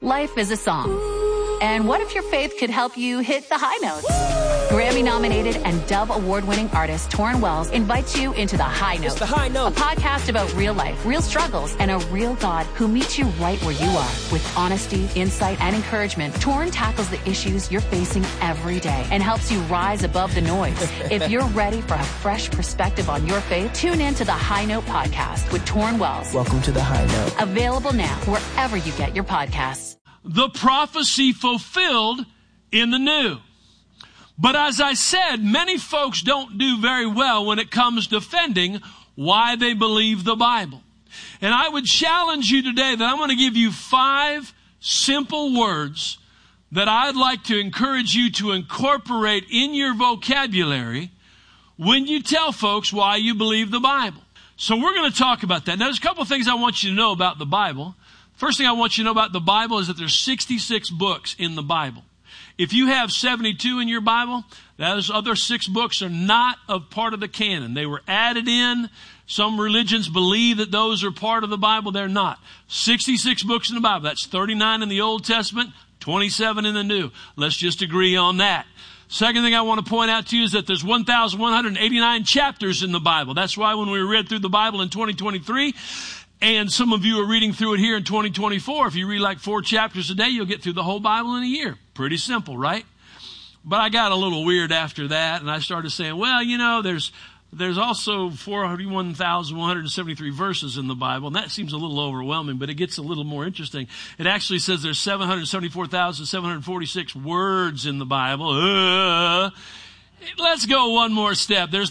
Life is a song. And what if your faith could help you hit the high notes? Grammy-nominated and Dove Award-winning artist Torrin Wells invites you into The High Note. It's The High Note. A podcast about real life, real struggles, and a real God who meets you right where you are. With honesty, insight, and encouragement, Torrin tackles the issues you're facing every day and helps you rise above the noise. If you're ready for a fresh perspective on your faith, tune in to The High Note podcast with Torrin Wells. Welcome to The High Note. Available now wherever you get your podcasts. The prophecy fulfilled in the new. But as I said, many folks don't do very well when it comes defending why they believe the Bible. And I would challenge you today that I'm going to give you 5 simple words that I'd like to encourage you to incorporate in your vocabulary when you tell folks why you believe the Bible. So we're going to talk about that. Now, there's a couple of things I want you to know about the Bible. First thing I want you to know about the Bible is that there's 66 books in the Bible. If you have 72 in your Bible, those other 6 books are not a part of the canon. They were added in. Some religions believe that those are part of the Bible. They're not. 66 books in the Bible. That's 39 in the Old Testament, 27 in the New. Let's just agree on that. Second thing I want to point out to you is that there's 1,189 chapters in the Bible. That's why when we read through the Bible in 2023, and some of you are reading through it here in 2024. If you read like 4 chapters a day, you'll get through the whole Bible in a year. Pretty simple, right? But I got a little weird after that, and I started saying, well, you know, there's also 41,173 verses in the Bible, and that seems a little overwhelming, but it gets a little more interesting. It actually says there's 774,746 words in the Bible. Let's go one more step. There's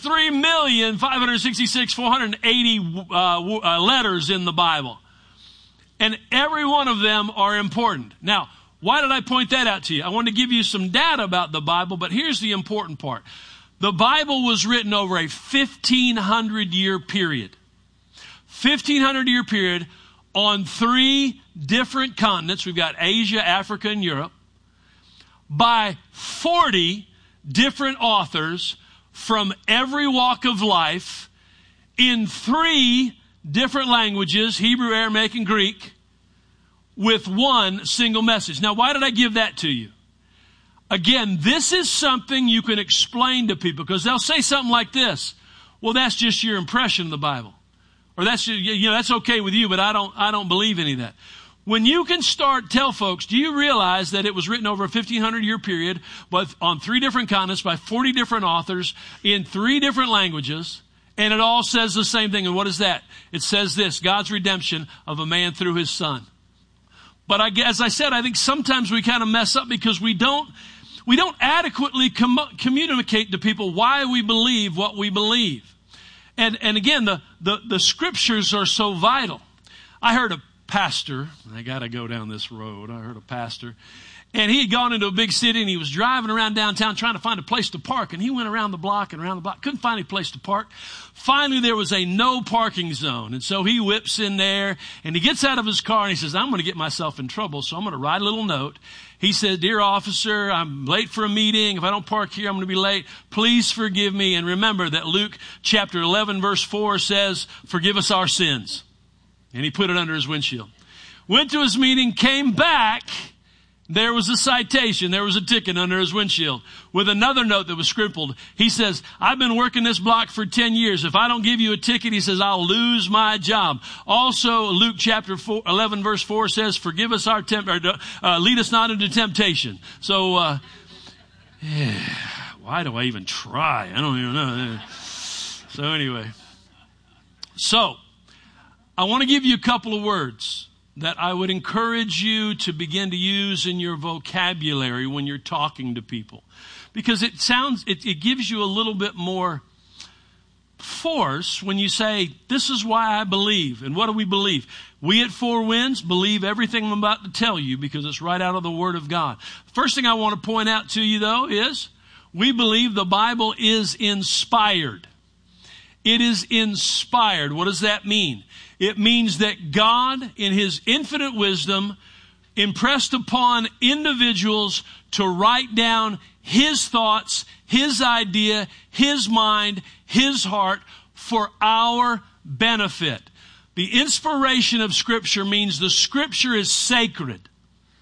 3,566,480 letters in the Bible. And every one of them are important. Now, why did I point that out to you? I want to give you some data about the Bible, but here's the important part. The Bible was written over a 1,500-year period. 1,500-year period on 3 different continents. We've got Asia, Africa, and Europe. By 40 different authors from every walk of life in 3 different languages, Hebrew, Aramaic, and Greek, with one single message. Now, why did I give that to you? Again, this is something you can explain to people because they'll say something like this. Well, that's just your impression of the Bible. Or that's okay with you, but I don't believe any of that. When you can tell folks, do you realize that it was written over a 1,500-year period, but on 3 different continents by 40 different authors in 3 different languages, and it all says the same thing? And what is that? It says this: God's redemption of a man through his Son. But as I said, I think sometimes we kind of mess up because we don't adequately communicate to people why we believe what we believe. And again, the scriptures are so vital. I heard a pastor, I got to go down this road. I heard a pastor, and he had gone into a big city, and he was driving around downtown trying to find a place to park, and he went around the block and around the block, couldn't find any place to park. Finally, there was a no parking zone, and so he whips in there, and he gets out of his car, and he says, I'm going to get myself in trouble, so I'm going to write a little note. He said, dear officer, I'm late for a meeting. If I don't park here, I'm going to be late. Please forgive me. And remember that Luke chapter 11, verse 4 says, forgive us our sins. And he put it under his windshield. Went to his meeting, came back. There was a citation. There was a ticket under his windshield with another note that was scribbled. He says, I've been working this block for 10 years. If I don't give you a ticket, he says, I'll lose my job. Also, Luke chapter 11, verse 4 says, forgive us our lead us not into temptation. So, why do I even try? I don't even know. So anyway. So, I want to give you a couple of words that I would encourage you to begin to use in your vocabulary when you're talking to people. Because it gives you a little bit more force when you say, this is why I believe. And what do we believe? We at Four Winds believe everything I'm about to tell you because it's right out of the Word of God. First thing I want to point out to you, though, is we believe the Bible is inspired. It is inspired. What does that mean? It means that God, in His infinite wisdom, impressed upon individuals to write down His thoughts, His idea, His mind, His heart for our benefit. The inspiration of Scripture means the Scripture is sacred.